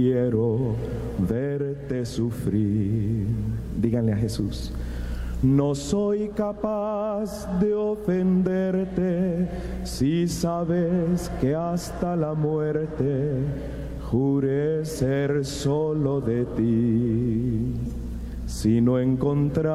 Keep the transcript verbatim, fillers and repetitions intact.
quiero verte sufrir. Díganle a Jesús: no soy capaz de ofenderte si sabes que hasta la muerte juré ser solo de ti. Si no encontrar